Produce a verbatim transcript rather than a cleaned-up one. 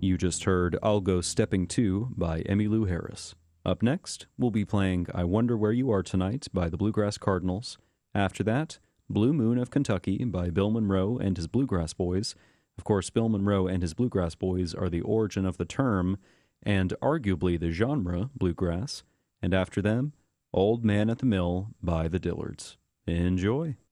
You just heard I'll Go Stepping Too by Emmylou Harris. Up next, we'll be playing I Wonder Where You Are Tonight by the Bluegrass Cardinals. After that, Blue Moon of Kentucky by Bill Monroe and his Bluegrass Boys. Of course, Bill Monroe and his Bluegrass Boys are the origin of the term and arguably the genre bluegrass. And after them, Old Man at the Mill by the Dillards. Enjoy.